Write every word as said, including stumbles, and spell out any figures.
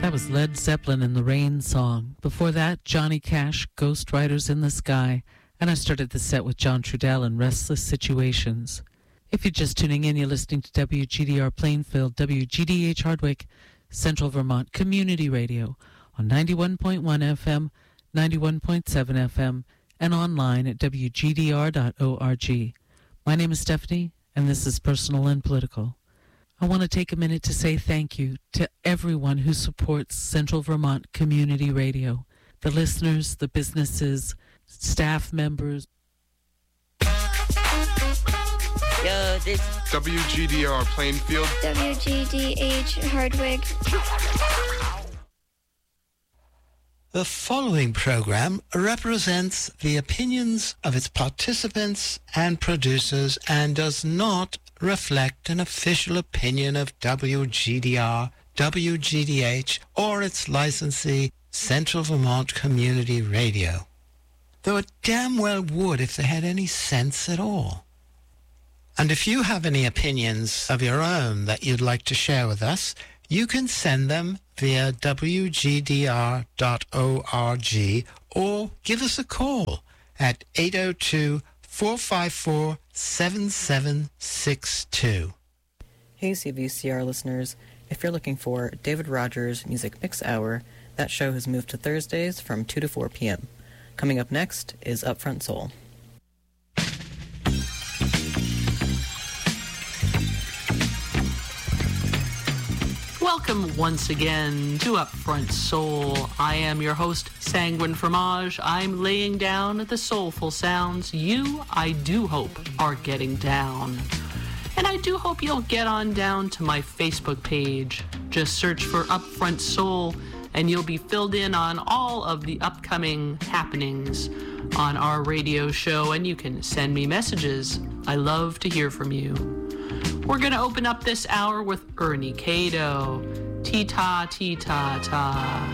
That was Led Zeppelin and the Rain Song. Before that, Johnny Cash, Ghost Riders in the Sky. And I started the set with John Trudell and Restless Situations. If you're just tuning in, you're listening to W G D R Plainfield, W G D H Hardwick, Central Vermont Community Radio on ninety-one point one F M, ninety-one point seven F M, and online at w g d r dot org. My name is Stephanie, and this is Personal and Political. I want to take a minute to say thank you to everyone who supports Central Vermont Community Radio, the listeners, the businesses, staff members. Yo, this W G D R Plainfield, W G D H Hardwick. The following program represents the opinions of its participants and producers and does not reflect an official opinion of W G D R, W G D H, or its licensee, Central Vermont Community Radio. Though it damn well would if they had any sense at all. And if you have any opinions of your own that you'd like to share with us, you can send them via w g d r dot org or give us a call at eight oh two, four five four, seven seven six two. Hey C V C R listeners, if you're looking for David Rogers Music Mix Hour, that show has moved to Thursdays from two to four p.m. Coming up next is Upfront Soul. Welcome once again to Upfront Soul. I am your host, Sanguine Fromage. I'm laying down the soulful sounds you, I do hope, are getting down. And I do hope you'll get on down to my Facebook page. Just search for Upfront Soul, and you'll be filled in on all of the upcoming happenings on our radio show, and you can send me messages. I love to hear from you. We're going to open up this hour with Ernie Cato. Tea-ta, tea-ta-ta.